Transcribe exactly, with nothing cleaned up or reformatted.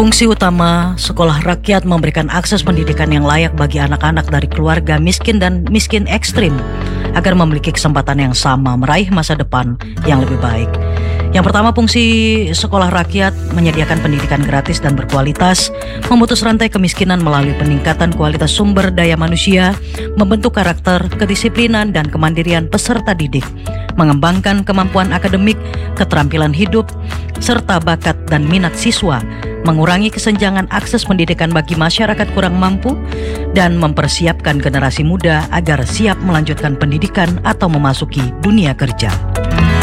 Fungsi utama sekolah rakyat memberikan akses pendidikan yang layak bagi anak-anak dari keluarga miskin dan miskin ekstrim agar memiliki kesempatan yang sama meraih masa depan yang lebih baik. Yang pertama, fungsi sekolah rakyat menyediakan pendidikan gratis dan berkualitas, memutus rantai kemiskinan melalui peningkatan kualitas sumber daya manusia, membentuk karakter, kedisiplinan, dan kemandirian peserta didik, mengembangkan kemampuan akademik, keterampilan hidup, serta bakat dan minat siswa, mengurangi kesenjangan akses pendidikan bagi masyarakat kurang mampu, dan mempersiapkan generasi muda agar siap melanjutkan pendidikan atau memasuki dunia kerja.